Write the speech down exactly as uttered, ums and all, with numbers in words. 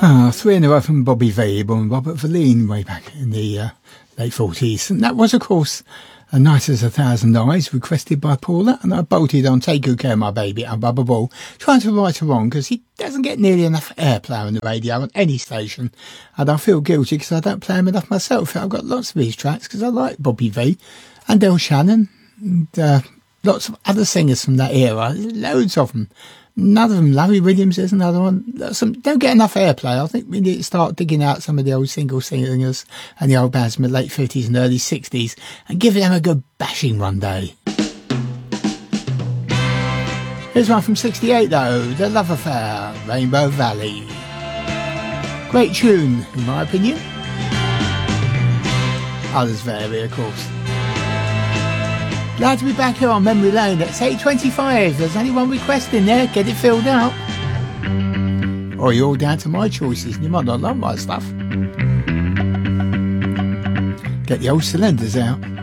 Ah, three in a row from Bobby V, born Robert Verleen way back in the uh, late forties. And that was, of course, A Night as a Thousand Eyes, requested by Paula, and I bolted on Take Good Care of My Baby and Bubba Ball, trying to right or wrong, because he doesn't get nearly enough airplay on the radio on any station, and I feel guilty because I don't play him enough myself. I've got lots of these tracks because I like Bobby V and Del Shannon, and uh, lots of other singers from that era, loads of them. None of them. Larry Williams is another one. Some don't get enough airplay. I think we need to start digging out some of the old single singers and the old bands from the late fifties and early sixties and give them a good bashing one day. Here's one from sixty-eight though, The Love Affair, Rainbow Valley. Great tune, in my opinion. Others vary, of course. Glad to be back here on Memory Lane. It's eight twenty-five. There's only one request in there. Get it filled out. Or you're all down to my choices and you might not love my stuff. Get the old cylinders out.